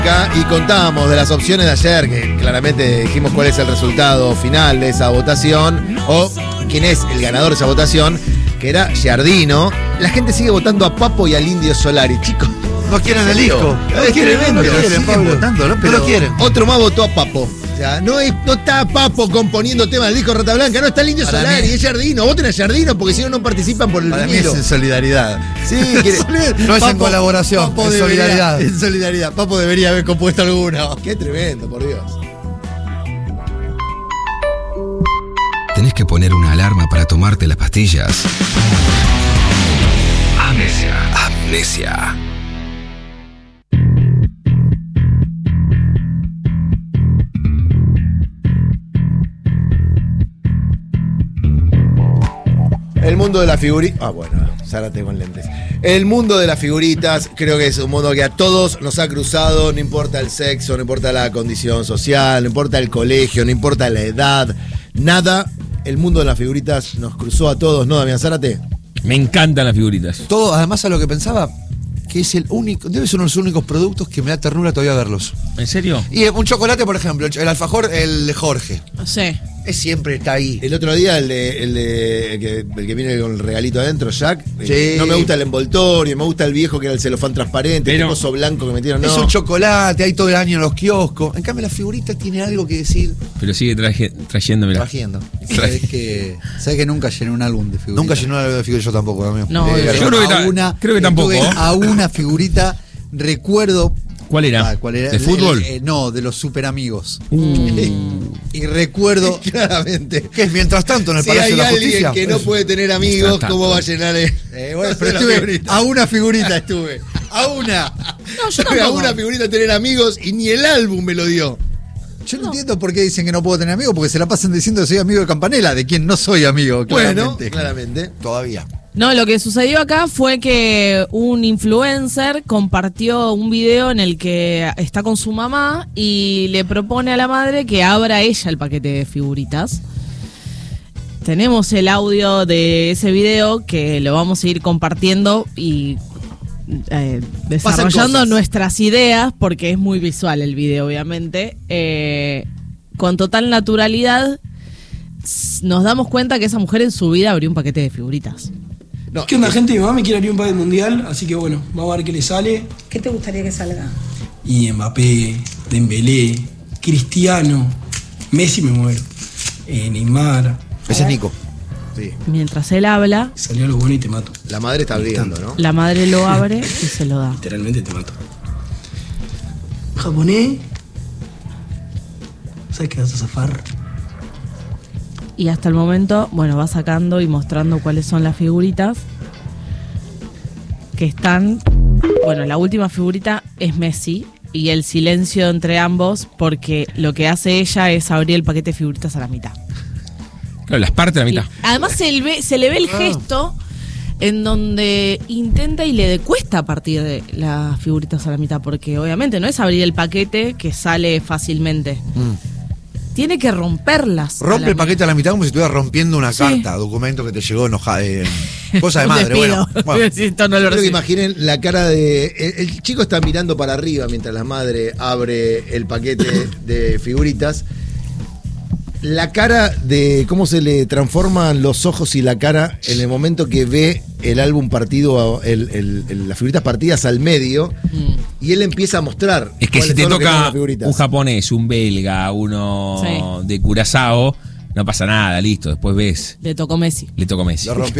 Y contábamos de las opciones de ayer, que claramente dijimos cuál es el resultado final de esa votación, o quién es el ganador de esa votación, que era Giardino. La gente sigue votando a Papo y al Indio Solari, chicos. No quieren el disco. No quieren, Pablo. Votando, ¿no? Pero no lo quieren. Otro más votó a Papo. O sea, no está Papo componiendo temas del disco Rata Blanca, no está el Indio Solari, es Giardino. Voten a Giardino porque si no, no participan por el Para vinilo. mí es en solidaridad. Sí, no es en colaboración, Papo es solidaridad. En solidaridad. Papo debería haber compuesto alguno. Qué tremendo, por Dios. ¿Tenés que poner una alarma para tomarte las pastillas? Amnesia. El mundo de las figuritas. Bueno, Zárate con lentes. El mundo de las figuritas, creo que es un mundo que a todos nos ha cruzado, no importa el sexo, no importa la condición social, no importa el colegio, no importa la edad, nada. El mundo de las figuritas nos cruzó a todos, ¿no, Damián Zárate? Me encantan las figuritas. Todo, además a lo que pensaba, que es el único, debe ser uno de los únicos productos que me da ternura todavía verlos. ¿En serio? Y un chocolate, por ejemplo, el alfajor, el de Jorge. Sí. Siempre está ahí. El otro día, el que viene con el regalito adentro, Jack. Sí. No me gusta el envoltorio, me gusta el viejo que era el celofán transparente, el coso blanco que metieron. Es un chocolate, hay todo el año en los kioscos. En cambio, la figurita tiene algo que decir. Pero sigue trayéndomela. Trayendo. Sabés que nunca llené un álbum de figuritas. Nunca llené un álbum de figuritas, yo tampoco, amigo. No, yo creo que tampoco. A una figurita, recuerdo. ¿Cuál era? ¿De fútbol? No, de los super amigos. Y recuerdo claramente que es mientras tanto en el Palacio de la Justicia. Si hay alguien que no puede tener amigos, ¿cómo va a llenar bueno, pero estuve a una figurita estuve. A una. No, yo tampoco. A una figurita tener amigos y ni el álbum me lo dio. Yo no entiendo por qué dicen que no puedo tener amigos, porque se la pasan diciendo que soy amigo de Campanella, de quien no soy amigo, claramente. Bueno, claramente. Todavía. No, lo que sucedió acá fue que un influencer compartió un video en el que está con su mamá y le propone a la madre que abra ella el paquete de figuritas. Tenemos el audio de ese video que lo vamos a ir compartiendo y desarrollando nuestras ideas, porque es muy visual el video, obviamente. Con total naturalidad nos damos cuenta que esa mujer en su vida abrió un paquete de figuritas. No, ¿qué onda, gente? Mi mamá me quiere abrir un paquete mundial, así que bueno, vamos a ver qué le sale. ¿Qué te gustaría que salga? Y Mbappé, Dembélé, Cristiano, Messi me muero, Neymar. Ese es Nico. Sí. Mientras él habla, salió algo bueno y te mato. La madre está abriendo, ¿no? La madre lo abre y se lo da. Literalmente te mato. Japonés, ¿sabes qué vas a zafar? Y hasta el momento, bueno, va sacando y mostrando cuáles son las figuritas que están. Bueno, la última figurita es Messi y el silencio entre ambos, porque lo que hace ella es abrir el paquete de figuritas a la mitad. Claro, las parte a la mitad. Además se le ve el gesto en donde intenta y le cuesta partir de las figuritas a la mitad, porque obviamente no es abrir el paquete que sale fácilmente. Tiene que romperlas. Rompe el paquete a la mitad como si estuviera rompiendo una carta, documento que te llegó enojada. Cosa de madre, bueno. Creo que imaginen la cara de. El chico está mirando para arriba mientras la madre abre el paquete de figuritas. La cara de cómo se le transforman los ojos y la cara en el momento que ve el álbum partido, las figuritas partidas al medio, y él empieza a mostrar. Es que si te toca un japonés, un belga, uno de Curazao, no pasa nada, listo, después ves. Le tocó Messi. Le tocó Messi.